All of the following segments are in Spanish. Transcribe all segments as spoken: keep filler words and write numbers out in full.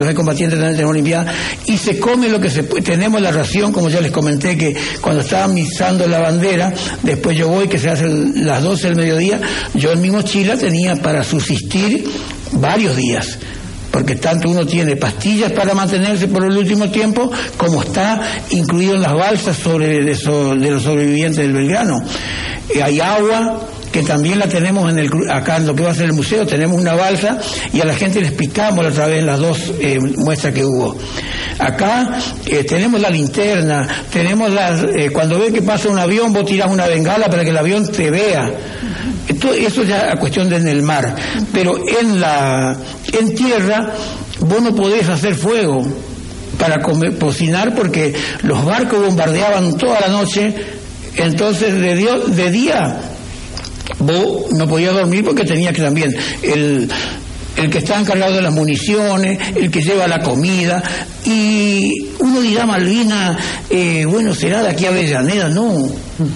los excombatientes también tenemos limpiada, y se come lo que se puede. Tenemos la ración, como ya les comenté, que cuando estaban izando la bandera, después yo voy, que se hacen las doce del mediodía, yo en mi mochila tenía para subsistir varios días, porque tanto uno tiene pastillas para mantenerse por el último tiempo, como está incluido en las balsas sobre de, so, de los sobrevivientes del Belgrano. Eh, hay agua, que también la tenemos en el acá en lo que va a ser el museo, tenemos una balsa y a la gente le explicamos otra vez las dos eh, muestras que hubo. Acá eh, tenemos la linterna, tenemos las, eh, cuando ve que pasa un avión, vos tirás una bengala para que el avión te vea. Esto, eso ya es cuestión de en el mar, pero en la en tierra vos no podés hacer fuego para comer, cocinar, porque los barcos bombardeaban toda la noche, entonces de, dio, de día vos no podías dormir porque tenías que también el el que está encargado de las municiones, el que lleva la comida, y uno dirá, Malvina, eh, bueno, será de aquí a Avellaneda. No,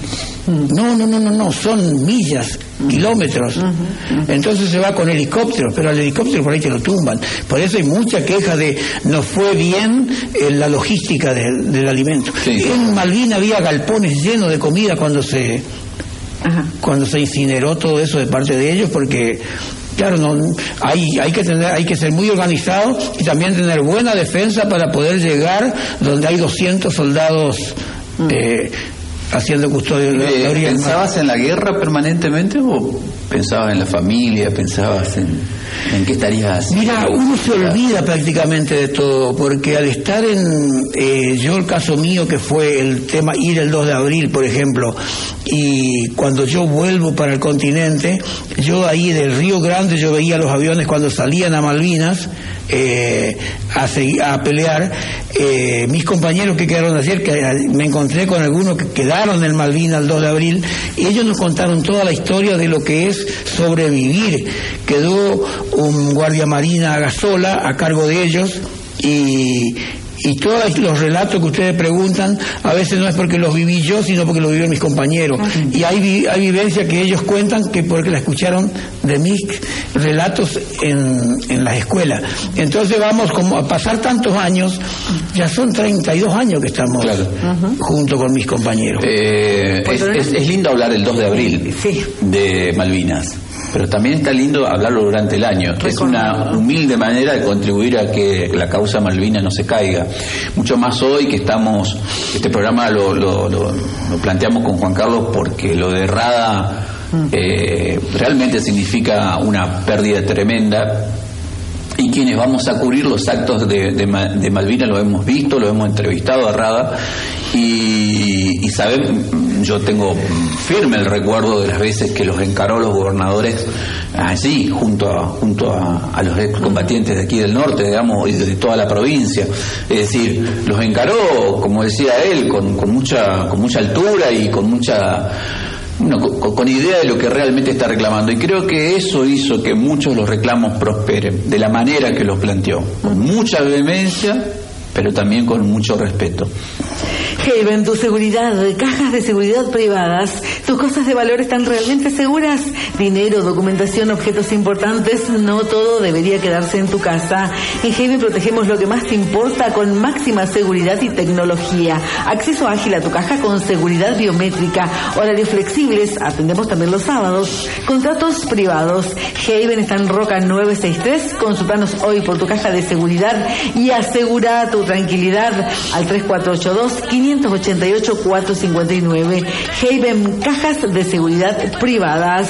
no, no, no, no, no, son millas, kilómetros. Entonces se va con helicópteros, pero al helicóptero por ahí te lo tumban. Por eso hay mucha queja de no fue bien eh, la logística de, del alimento. Sí. En Malvina había galpones llenos de comida cuando se Ajá. cuando se incineró todo eso de parte de ellos, porque claro, no, hay, hay que tener, hay que ser muy organizado y también tener buena defensa para poder llegar donde hay doscientos soldados eh, haciendo custodia de la eh, orilla. ¿Pensabas en la guerra permanentemente o pensabas en la familia, pensabas en, en qué estarías? Mira, uno se olvida prácticamente de todo, porque al estar en, eh, yo el caso mío que fue el tema ir el dos de abril, por ejemplo, y cuando yo vuelvo para el continente, yo ahí del Río Grande yo veía los aviones cuando salían a Malvinas eh, a, seguir, a pelear. Eh, mis compañeros que quedaron ayer, que me encontré con algunos que quedaron en Malvinas el dos de abril, y ellos nos contaron toda la historia de lo que es sobrevivir. Quedó un guardia marina a Gasola a cargo de ellos, y y todos los relatos que ustedes preguntan a veces no es porque los viví yo, sino porque los vivieron mis compañeros. Uh-huh. Y hay, hay vivencia que ellos cuentan que porque la escucharon de mis relatos en, en las escuelas. Entonces vamos como a pasar tantos años, ya son treinta y dos años que estamos claro. uh-huh. junto con mis compañeros. Eh, es, es, es lindo hablar el dos de abril sí. de Malvinas, pero también está lindo hablarlo durante el año. Es una humilde manera de contribuir a que la causa Malvinas no se caiga. Mucho más hoy que estamos, este programa lo, lo, lo, lo planteamos con Juan Carlos porque lo de Rada eh, realmente significa una pérdida tremenda. Y quienes vamos a cubrir los actos de, de, de Malvinas lo hemos visto, lo hemos entrevistado a Rada, y, y saben, yo tengo firme el recuerdo de las veces que los encaró los gobernadores allí, junto a, junto a, a los excombatientes de aquí del norte, digamos, y de toda la provincia. Es decir, los encaró, como decía él, con, con mucha, con mucha altura y con mucha... No, con, con idea de lo que realmente está reclamando, y creo que eso hizo que muchos de los reclamos prosperen de la manera que los planteó, con mucha vehemencia pero también con mucho respeto. Haven, tu seguridad, cajas de seguridad privadas, tus cosas de valor están realmente seguras. Dinero, documentación, objetos importantes, no todo debería quedarse en tu casa. En Haven protegemos lo que más te importa con máxima seguridad y tecnología. Acceso ágil a tu caja con seguridad biométrica, horarios flexibles, atendemos también los sábados, contratos privados. Haven está en Roca nueve sesenta y tres, consultanos hoy por tu caja de seguridad y asegura tu tranquilidad al tres cuatro ocho dos, cinco ocho ocho, cuatro cinco nueve. Haven, cajas de seguridad privadas.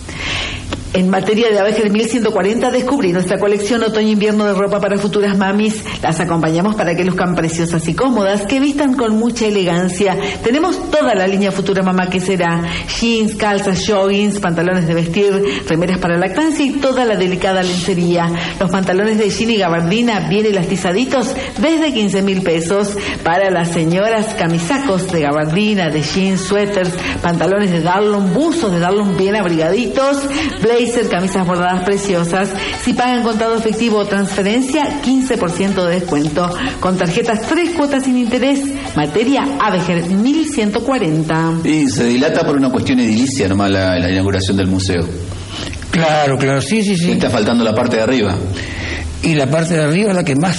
En materia de Abejer mil ciento cuarenta, descubrí nuestra colección otoño-invierno de ropa para futuras mamis. Las acompañamos para que luzcan preciosas y cómodas, que vistan con mucha elegancia. Tenemos toda la línea Futura Mamá, que será jeans, calzas, joggings, pantalones de vestir, remeras para lactancia y toda la delicada lencería. Los pantalones de jean y gabardina bien elastizaditos desde quince mil pesos. Para las señoras, camisacos de gabardina, de jeans, suéteres, pantalones de Darlon, buzos de Darlon bien abrigaditos, blazer, camisas bordadas preciosas. Si pagan contado efectivo o transferencia, quince por ciento de descuento. Con tarjetas tres cuotas sin interés. Materia Abejer mil ciento cuarenta. Y se dilata por una cuestión edilicia nomás la, la inauguración del museo. Claro, claro, sí, sí, sí. Está faltando la parte de arriba. Y la parte de arriba es la que más